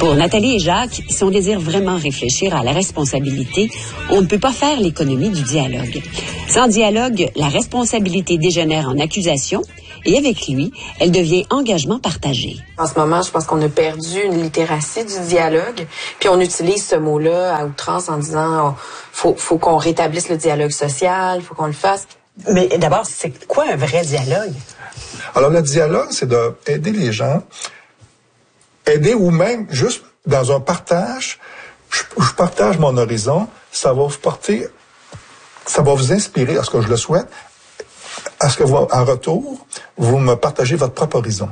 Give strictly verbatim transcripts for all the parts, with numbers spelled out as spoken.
Pour Nathalie et Jacques, si on désire vraiment réfléchir à la responsabilité, on ne peut pas faire l'économie du dialogue. Sans dialogue, la responsabilité dégénère en accusation et avec lui, elle devient engagement partagé. En ce moment, je pense qu'on a perdu une littératie du dialogue, puis on utilise ce mot-là à outrance en disant oh, faut, faut qu'on rétablisse le dialogue social, faut qu'on le fasse. Mais d'abord, c'est quoi un vrai dialogue? Alors, le dialogue, c'est d'aider les gens, aider ou même juste dans un partage, je, je partage mon horizon, ça va vous porter, ça va vous inspirer, à ce que je le souhaite, à ce que vous, en retour, vous me partagez votre propre horizon.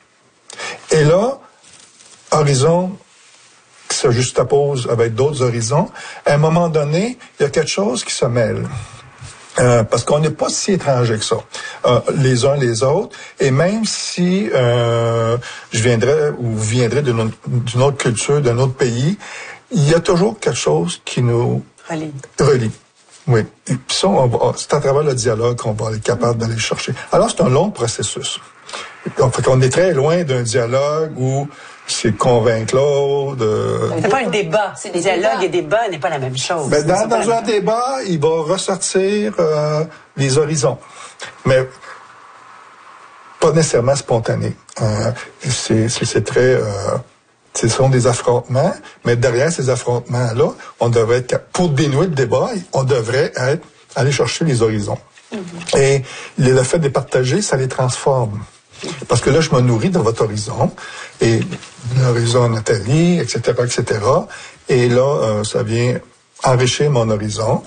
Et là, horizon qui se juxtapose avec d'autres horizons, à un moment donné, il y a quelque chose qui se mêle. Euh, parce qu'on n'est pas si étrangers que ça, euh, les uns les autres. Et même si euh, je viendrais ou vous viendrez d'une, d'une autre culture, d'un autre pays, il y a toujours quelque chose qui nous relie. relie. Oui. Et puis ça, on va, c'est à travers le dialogue qu'on va être capable d'aller chercher. Alors, c'est un long processus. Donc, fait qu'on est très loin d'un dialogue où c'est convaincre l'autre. Euh... C'est pas un débat. C'est des dialogues et débat n'est pas la même chose. Ben, dans dans un débat, il va ressortir euh, les horizons. Mais pas nécessairement spontané. Euh, c'est, c'est, c'est très... Euh, ce sont des affrontements, mais derrière ces affrontements-là, on devrait être... Pour dénouer le débat, on devrait être aller chercher les horizons. Mm-hmm. Et le fait de les partager, ça les transforme. Parce que là, je me nourris de votre horizon, et l'horizon Nathalie, et cetera, et cetera. Et là, euh, ça vient enrichir mon horizon.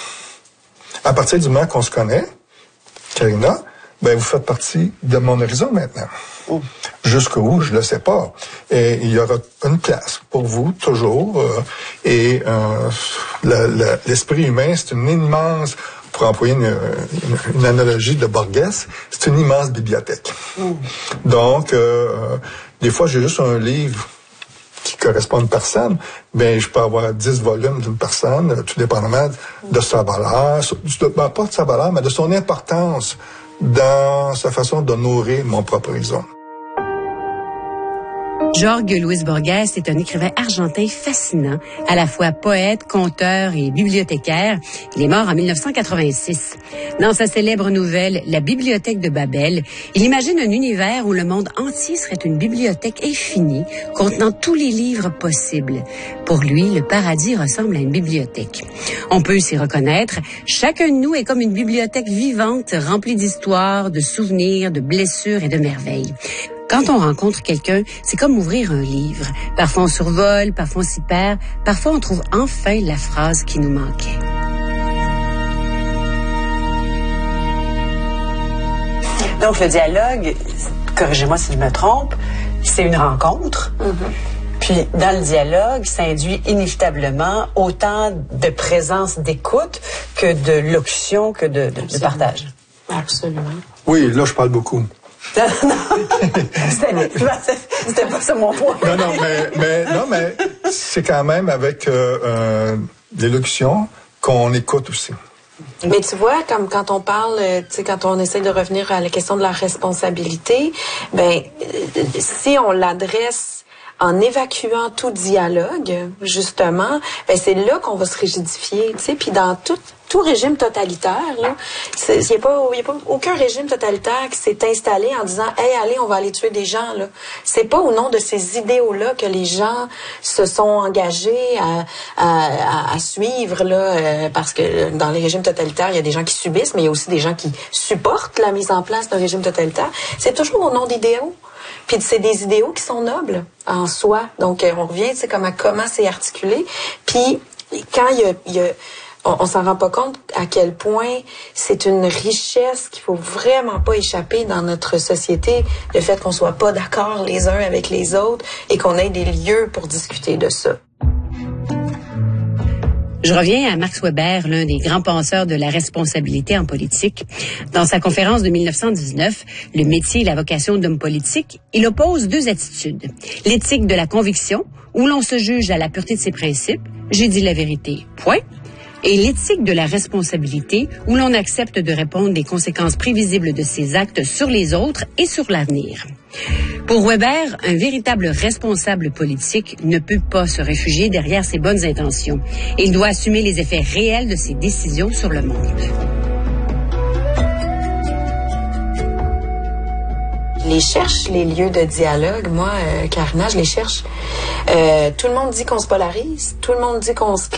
À partir du moment qu'on se connaît, Karina, ben vous faites partie de mon horizon maintenant. Oh. Jusqu'où, je le sais pas. Et il y aura une place pour vous, toujours. Euh, et euh, le, le, l'esprit humain, c'est une immense... Pour employer une, une, une analogie de Borges, c'est une immense bibliothèque. Mm. Donc, euh, des fois, j'ai juste un livre qui correspond à une personne, ben je peux avoir dix volumes d'une personne, tout dépendamment de sa valeur, ben, pas de sa valeur, mais de son importance dans sa façon de nourrir mon propre horizon. Jorge Luis Borges est un écrivain argentin fascinant, à la fois poète, conteur et bibliothécaire. Il est mort en dix-neuf cent quatre-vingt-six. Dans sa célèbre nouvelle « La bibliothèque de Babel », il imagine un univers où le monde entier serait une bibliothèque infinie, contenant tous les livres possibles. Pour lui, le paradis ressemble à une bibliothèque. On peut s'y reconnaître. Chacun de nous est comme une bibliothèque vivante, remplie d'histoires, de souvenirs, de blessures et de merveilles. Quand on rencontre quelqu'un, c'est comme ouvrir un livre. Parfois on survole, parfois on s'y perd, parfois on trouve enfin la phrase qui nous manquait. Donc le dialogue, corrigez-moi si je me trompe, c'est une rencontre. Mm-hmm. Puis dans le dialogue, ça induit inévitablement autant de présence d'écoute que de locution, que de, de, de partage. Absolument. Oui, là je parle beaucoup. non, c'était, c'était pas ça mon point. Non, non, mais, mais, non, mais c'est quand même avec euh, euh, des locutions qu'on écoute aussi. Mais tu vois, comme quand on parle, tu sais, quand on essaie de revenir à la question de la responsabilité, ben, si on l'adresse en évacuant tout dialogue, justement, ben c'est là qu'on va se rigidifier, tu sais, puis dans tout tout régime totalitaire, là, il n'y a pas, y a pas aucun régime totalitaire qui s'est installé en disant, hey, allez, on va aller tuer des gens, là. C'est pas au nom de ces idéaux-là que les gens se sont engagés à, à, à suivre, là, euh, parce que dans les régimes totalitaires, il y a des gens qui subissent, mais il y a aussi des gens qui supportent la mise en place d'un régime totalitaire. C'est toujours au nom d'idéaux. Puis c'est des idéaux qui sont nobles en soi. Donc, on revient, tu sais, comme à comment c'est articulé. Puis, quand il y a, il y a on, on s'en rend pas compte à quel point c'est une richesse qu'il faut vraiment pas échapper dans notre société, le fait qu'on soit pas d'accord les uns avec les autres et qu'on ait des lieux pour discuter de ça. Je reviens à Max Weber, l'un des grands penseurs de la responsabilité en politique. Dans sa conférence de dix-neuf cent dix-neuf, Le métier et la vocation d'homme politique, il oppose deux attitudes. L'éthique de la conviction, où l'on se juge à la pureté de ses principes, j'ai dit la vérité, point. et l'éthique de la responsabilité, où l'on accepte de répondre des conséquences prévisibles de ses actes sur les autres et sur l'avenir. Pour Weber, un véritable responsable politique ne peut pas se réfugier derrière ses bonnes intentions. Il doit assumer les effets réels de ses décisions sur le monde. Je les cherche, les lieux de dialogue. Moi, euh, Karina, je les cherche. Euh, tout le monde dit qu'on se polarise. Tout le monde dit qu'on se